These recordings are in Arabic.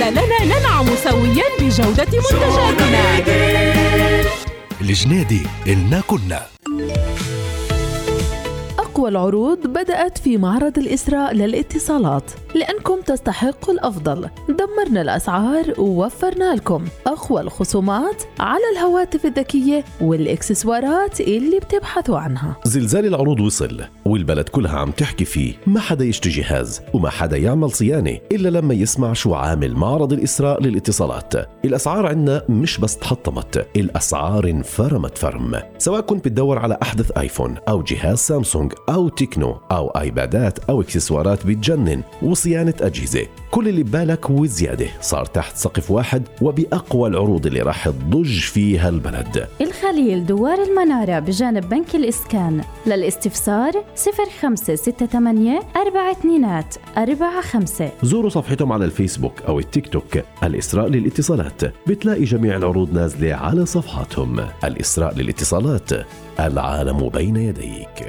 لنا ننعم سويا بجودة منتجاتنا. الجنيدي إلنا كنا. أقوى العروض بدأت في معرض الإسراء للاتصالات، لأنكم تستحقوا الأفضل. دمرنا الأسعار ووفرنا لكم أقوى الخصومات على الهواتف الذكية والإكسسوارات اللي بتبحثوا عنها. زلزال العروض وصل والبلد كلها عم تحكي فيه. ما حدا يشتري جهاز وما حدا يعمل صيانة إلا لما يسمع شو عامل معرض الإسراء للاتصالات. الأسعار عنا مش بس تحطمت، الأسعار انفرمت فرم. سواء كنت بتدور على أحدث آيفون أو جهاز سامسونج أو تكنو أو آيبادات أو إكسسوارات بتجنن وصيانة أجهزة، كل اللي ببالك وزيادة صار تحت سقف واحد وبأقوى العروض اللي راح تضج فيها البلد. الخليل دوار المنارة بجانب بنك الإسكان. للاستفسار 0568 4245. زوروا صفحتهم على الفيسبوك أو التيك توك الإسراء للاتصالات، بتلاقي جميع العروض نازلة على صفحاتهم. الإسراء للاتصالات، العالم بين يديك.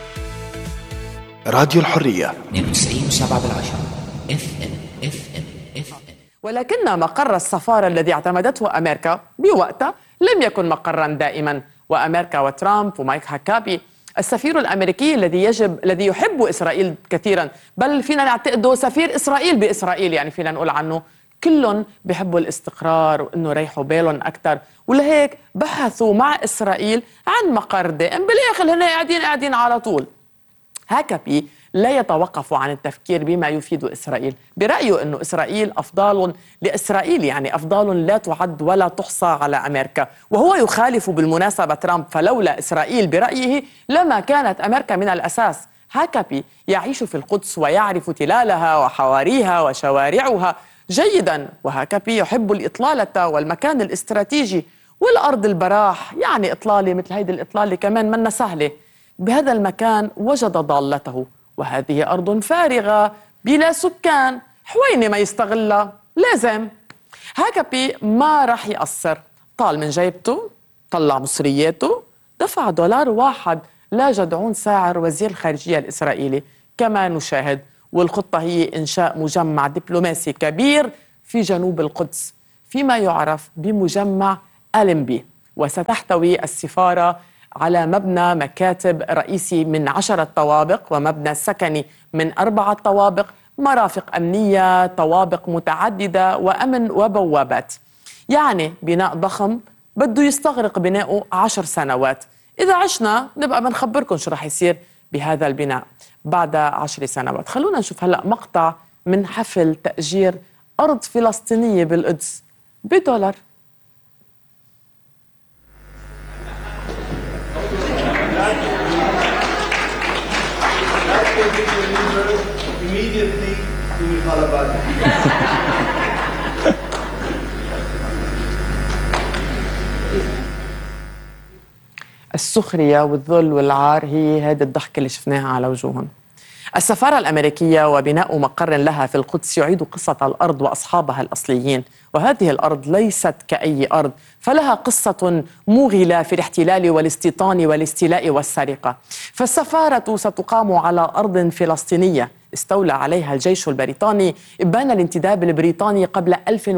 راديو الحرية 92.7 FM. ولكن مقر السفارة الذي اعتمدته أمريكا بوقتها لم يكن مقرا دائما، وأمريكا وترامب ومايك هاكابي السفير الأمريكي الذي يحب إسرائيل كثيرا، بل فينا نعتقده سفير إسرائيل بإسرائيل، يعني فينا نقول عنه كلهم بيحبوا الاستقرار وإنه ريحوا بالهم أكثر، ولهيك بحثوا مع إسرائيل عن مقر دائم. بالآخر هنا قاعدين على طول. هاكابي لا يتوقف عن التفكير بما يفيد إسرائيل. برأيه أنه إسرائيل أفضال لإسرائيل، يعني أفضال لا تعد ولا تحصى على أمريكا، وهو يخالف بالمناسبة ترامب، فلولا إسرائيل برأيه لما كانت أمريكا من الأساس. هاكابي يعيش في القدس ويعرف تلالها وحواريها وشوارعها جيدا، وهاكابي يحب الإطلالة والمكان الاستراتيجي والأرض البراح، يعني إطلالة مثل هيدي الإطلالة كمان منا سهلة. بهذا المكان وجد ضالته، وهذه أرض فارغة بلا سكان، حويني ما يستغلها لازم. هاكابي ما راح يقصر، طال من جيبته، طلع مصرياته، دفع $1 لجدعون ساعر وزير الخارجية الإسرائيلي كما نشاهد. والخطة هي إنشاء مجمع دبلوماسي كبير في جنوب القدس فيما يعرف بمجمع ألمبي، وستحتوي السفارة على مبنى مكاتب رئيسي من 10 طوابق، ومبنى سكني من 4 طوابق، مرافق أمنية، طوابق متعددة، وأمن وبوابات. يعني بناء ضخم بده يستغرق بناؤه 10 سنوات. إذا عشنا نبقى بنخبركم شو رح يصير بهذا البناء بعد 10 سنوات. خلونا نشوف هلأ مقطع من حفل تأجير أرض فلسطينية بالقدس $1. السخرية والذل والعار هي هذه الضحكة اللي شفناها على وجوههم. السفارة الأمريكية وبناء مقر لها في القدس يعيد قصة الأرض وأصحابها الأصليين، وهذه الأرض ليست كأي أرض، فلها قصة موغلة في الاحتلال والاستيطان والاستيلاء والسرقة. فالسفارة ستقام على أرض فلسطينية استولى عليها الجيش البريطاني إبان الانتداب البريطاني قبل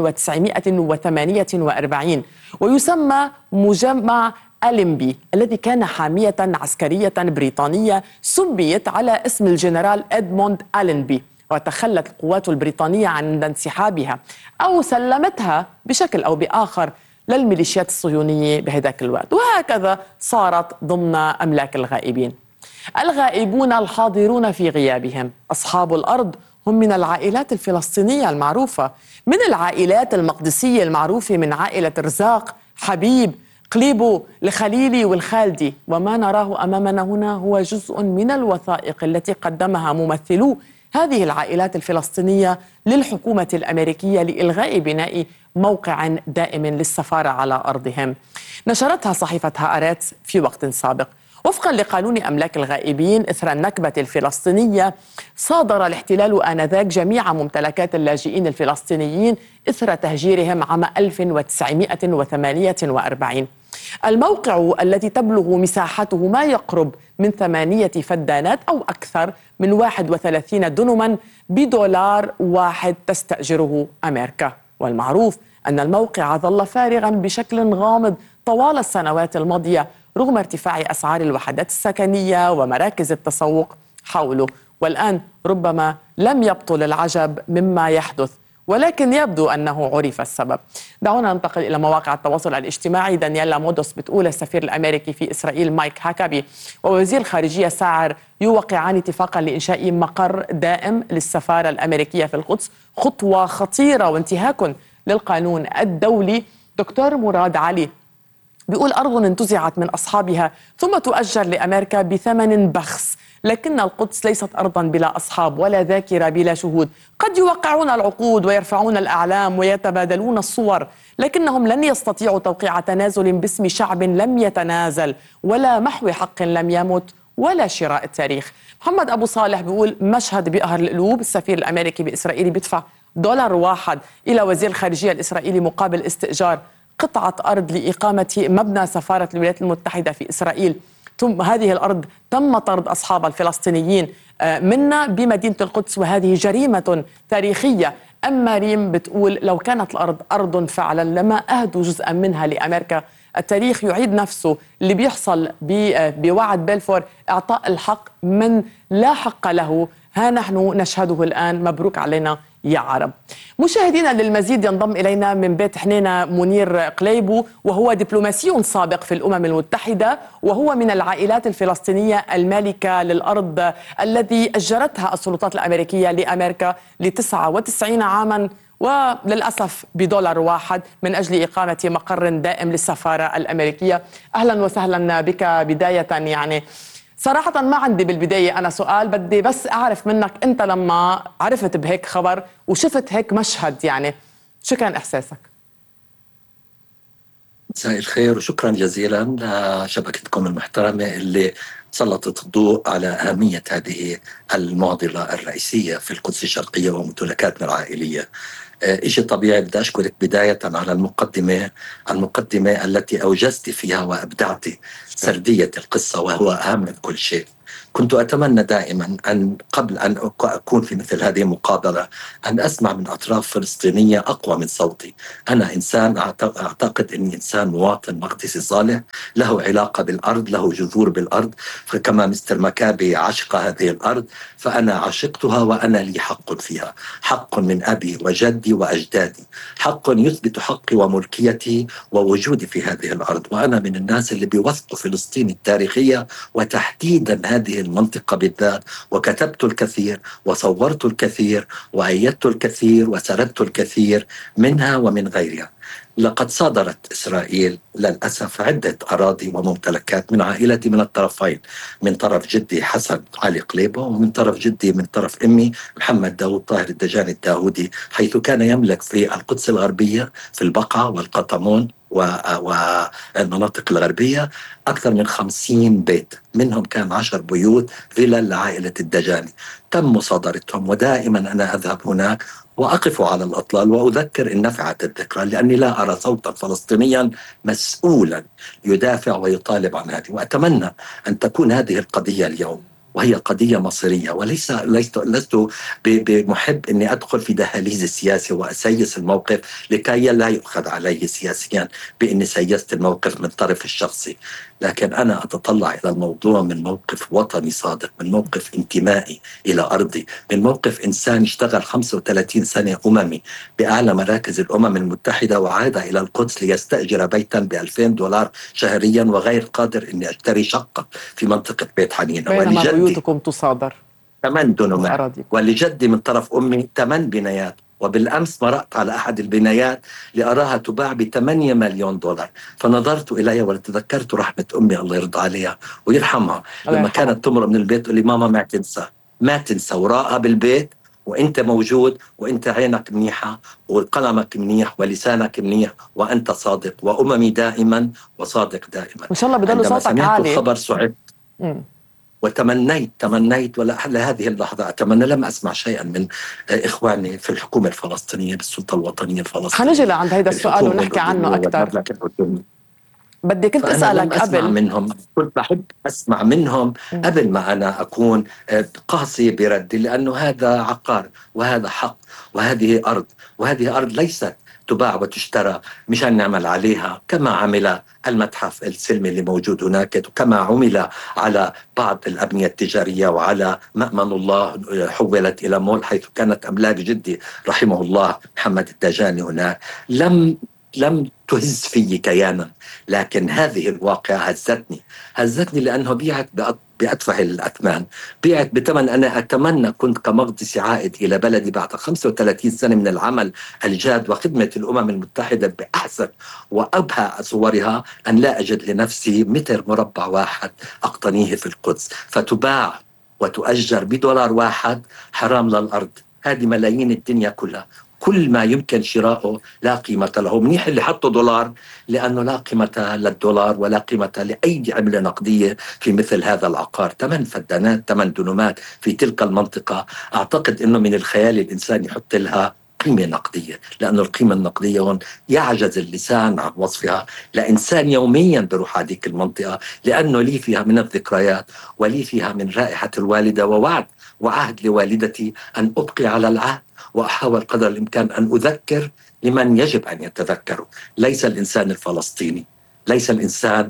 1948، ويسمى مجمع ألمبي الذي كان حامية عسكرية بريطانية سميت على اسم الجنرال إدموند ألنبي، وتخلت القوات البريطانية عند انسحابها أو سلمتها بشكل أو بآخر للميليشيات الصهيونية بهذاك الوقت، وهكذا صارت ضمن أملاك الغائبين. الغائبون الحاضرون في غيابهم أصحاب الأرض هم من العائلات الفلسطينية المعروفة، من العائلات المقدسية المعروفة، من عائلة رزاق، حبيب، قليبو، الخليلي والخالدي. وما نراه أمامنا هنا هو جزء من الوثائق التي قدمها ممثلو هذه العائلات الفلسطينية للحكومة الأمريكية لإلغاء بناء موقع دائم للسفارة على أرضهم. نشرتها صحيفة هآرتس في وقت سابق. وفقا لقانون أملاك الغائبين إثر النكبة الفلسطينية، صادر الاحتلال آنذاك جميع ممتلكات اللاجئين الفلسطينيين إثر تهجيرهم عام 1948. الموقع الذي تبلغ مساحته ما يقرب من 8 فدانات أو أكثر من 31 دنما $1 تستأجره أمريكا. والمعروف أن الموقع ظل فارغا بشكل غامض طوال السنوات الماضية رغم ارتفاع أسعار الوحدات السكنية ومراكز التسوق حوله. والآن ربما لم يبطل العجب مما يحدث، ولكن يبدو أنه عرف السبب. دعونا ننتقل إلى مواقع التواصل الاجتماعي. دانييلا مودوس بتقول السفير الأمريكي في إسرائيل مايك هاكابي ووزير الخارجية ساعر يوقعان اتفاقا لإنشاء مقر دائم للسفارة الأمريكية في القدس، خطوة خطيرة وانتهاك للقانون الدولي. دكتور مراد علي بيقول أرض انتزعت من أصحابها ثم تؤجر لأمريكا بثمن بخس، لكن القدس ليست أرضا بلا أصحاب ولا ذاكرة بلا شهود. قد يوقعون العقود ويرفعون الأعلام ويتبادلون الصور، لكنهم لن يستطيعوا توقيع تنازل باسم شعب لم يتنازل، ولا محو حق لم يمت، ولا شراء التاريخ. محمد أبو صالح بيقول مشهد بيقهر القلوب. السفير الأمريكي بإسرائيل بيدفع $1 إلى وزير الخارجية الإسرائيلي مقابل استئجار قطعة أرض لإقامة مبنى سفارة الولايات المتحدة في إسرائيل. ثم هذه الأرض تم طرد أصحاب الفلسطينيين منا بمدينة القدس، وهذه جريمة تاريخية. أما ريم بتقول لو كانت الأرض أرض فعلا لما أهدوا جزءا منها لأمريكا. التاريخ يعيد نفسه. اللي بيحصل بوعد بلفور إعطاء الحق من لا حق له، ها نحن نشهده الآن. مبروك علينا يا عرب. مشاهدينا للمزيد ينضم إلينا من بيت حنينة منير قليبو، وهو دبلوماسي سابق في الأمم المتحدة، وهو من العائلات الفلسطينية المالكة للأرض الذي أجرتها السلطات الأمريكية لأمريكا ل99 عاما، وللأسف $1 من أجل إقامة مقر دائم للسفارة الأمريكية. أهلا وسهلا بك. بداية يعني صراحة ما عندي بالبداية أنا سؤال، بدي بس أعرف منك أنت لما عرفت بهيك خبر وشفت هيك مشهد، يعني شو كان إحساسك؟ مساء الخير وشكرا جزيلا لشبكتكم المحترمة اللي سلطت الضوء على أهمية هذه المعضلة الرئيسية في القدس الشرقية وممتلكاتنا العائلية. إشي طبيعي. بدي أشكرك بداية على المقدمة التي أوجزت فيها وأبدعت سردية القصة، وهو أهم من كل شيء. كنت أتمنى دائما أن قبل أن أكون في مثل هذه المقابلة أن أسمع من أطراف فلسطينية أقوى من صوتي. أنا إنسان أعتقد أني إنسان مواطن مقدسي صالح، له علاقة بالأرض، له جذور بالأرض، فكما مستر مكابي عشق هذه الأرض فأنا عشقتها وأنا لي حق فيها، حق من أبي وجدي وأجدادي، حق يثبت حقي وملكيتي ووجودي في هذه الأرض. وأنا من الناس اللي بيوثقوا فلسطين التاريخية وتحديدا هذه المنطقة بالذات، وكتبت الكثير وصورت الكثير وأيدت الكثير وسردت الكثير منها ومن غيرها. لقد صادرت إسرائيل للأسف عدة أراضي وممتلكات من عائلتي من الطرفين، من طرف جدي حسن علي قليبو، ومن طرف جدي من طرف أمي محمد داود طاهر الدجاني الداودي، حيث كان يملك في القدس الغربية في البقعة والقطمون والمناطق الغربية أكثر من 50 بيت، منهم كان 10 بيوت فيلا لعائلة الدجاني تم مصادرتهم. ودائما أنا أذهب هناك وأقف على الأطلال وأذكر إن نفعت الذكرى، لأني لا أرى صوتا فلسطينيا مسؤولا يدافع ويطالب عن هذه. وأتمنى أن تكون هذه القضية اليوم وهي قضية مصيرية، لست بمحب أني أدخل في دهاليز السياسة وأسيس الموقف لكي لا يؤخذ عليه سياسيا بأني سيست الموقف من طرف الشخصي، لكن أنا أتطلع إلى الموضوع من موقف وطني صادق، من موقف انتمائي إلى أرضي، من موقف إنسان اشتغل 35 سنة أممي بأعلى مراكز الأمم المتحدة وعاد إلى القدس ليستأجر بيتا $2000 شهريا، وغير قادر أني أشتري شقة في منطقة بيت حنينة. بينما بيوتكم تصادر 8 دنمات، ولجدي من طرف أمي 8 بنايات. وبالأمس مرأت على أحد البنايات لأراها تباع $8 مليون. فنظرت إليها وتذكرت رحمة أمي الله يرضى عليها ويرحمها، لما كانت تمر من البيت تقول لي ماما ما تنسى وراءها بالبيت وانت موجود، وانت عينك منيحة وقلمك منيح ولسانك منيح وانت صادق، وأممي دائما وصادق دائما. إن شاء الله بدل صوتك عالي. عندما سمعت الخبر سعدت وتمنيت ولا هذه اللحظة أتمنى. لم أسمع شيئا من إخواني في الحكومة الفلسطينية بالسلطة الوطنية الفلسطينية. حنجي لعند هذا السؤال ونحكي عنه أكثر. بدي كنت فأنا أسألك لم أسمع قبل منهم، كنت بحب أسمع منهم قبل ما أنا أكون قاسي بردي، لأنه هذا عقار وهذا حق وهذه أرض، وهذه أرض ليست تباع وتشترى مشان نعمل عليها كما عمل المتحف السلمي اللي موجود هناك، وكما عمل على بعض الأبنية التجارية، وعلى مأمن الله حولت إلى مول حيث كانت أملاك جدي رحمه الله محمد الدجاني هناك. لم تهز في كيانا، لكن هذه الواقعة هزتني لأنه بيعت بأتفه الأثمان، بيعت بثمن أنا أتمنى كنت كمقدسي عائد إلى بلدي بعد 35 سنة من العمل الجاد وخدمة الأمم المتحدة بأحسن وأبهى صورها، أن لا أجد لنفسي متر مربع واحد أقتنيه في القدس فتباع وتؤجر بدولار واحد. حرام للأرض، هذه ملايين الدنيا كلها، كل ما يمكن شراؤه لا قيمة له. منيح اللي حطوا دولار، لأنه لا قيمة للدولار ولا قيمة لأي عملة نقدية في مثل هذا العقار. 8 فدانات 8 دنومات في تلك المنطقة، أعتقد أنه من الخيال الإنسان يحط لها قيمة نقدية، لأنه القيمة النقدية هون يعجز اللسان عن وصفها لإنسان يوميا بروح هذيك المنطقة، لأنه لي فيها من الذكريات ولي فيها من رائحة الوالدة ووعد وعهد لوالدتي أن أبقي على العهد، وأحاول قدر الإمكان أن أذكر لمن يجب أن يتذكروا. ليس الإنسان الفلسطيني، ليس الإنسان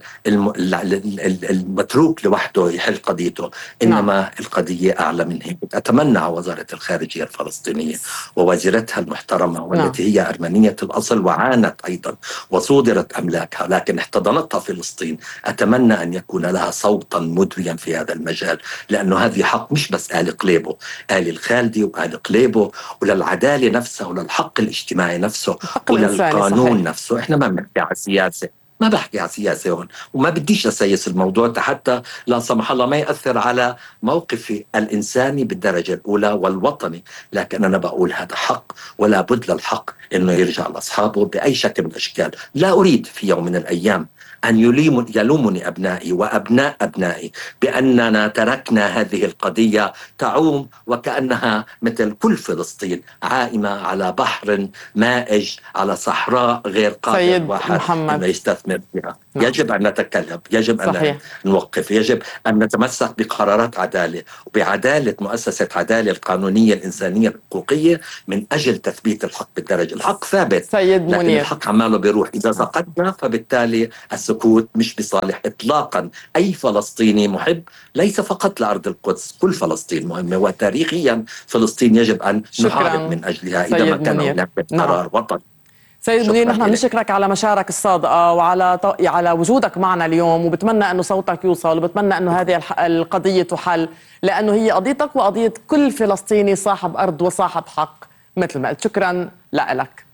المتروك لوحده يحل قضيته، إنما القضية أعلى من هيك. أتمنى على وزارة الخارجية الفلسطينية ووزيرتها المحترمة والتي هي أرمنية الأصل وعانت أيضا وصودرت أملاكها لكن احتضنتها فلسطين، أتمنى أن يكون لها صوتا مدويا في هذا المجال، لأنه هذه حق مش بس آل قليبو، آل الخالدي وآل قليبو، وللعدالة نفسها وللحق الاجتماعي نفسه وللقانون نفسه. إحنا ما بنحكي على السياسة، ما بحكي على سياسة هون، وما بديش أسيس الموضوع حتى لا سمح الله ما يأثر على موقفي الإنساني بالدرجة الأولى والوطني، لكن أنا بقول هذا حق ولا بد للحق إنه يرجع لأصحابه بأي شكل من الأشكال. لا أريد في يوم من الأيام أن يلومني أبنائي وأبناء أبنائي بأننا تركنا هذه القضية تعوم وكأنها مثل كل فلسطين عائمة على بحر مائج على صحراء غير قادر واحد أن يستثمر فيها. يجب أن نتكلم، يجب أن نوقف، يجب أن نتمسك بقرارات عدالة وبعدالة مؤسسة عدالة القانونية الإنسانية الحقوقية من أجل تثبيت الحق بالدرجة. الحق ثابت لكن الحق عماله بيروح. إذا سقطنا فبالتالي السكوت مش بصالح إطلاقا أي فلسطيني محب، ليس فقط لأرض القدس، كل فلسطين مهمة، وتاريخيا فلسطين يجب أن نحارب من أجلها إذا ما كان هناك قرار وطني. سيد منير، نحن بنشكرك على مشاعرك الصادقة وعلى وجودك معنا اليوم، وبتمنى أنه صوتك يوصل، وبتمنى أنه هذه القضية تحل، لأنه هي قضيتك وقضية كل فلسطيني صاحب أرض وصاحب حق مثل ما قلت. شكرا لك.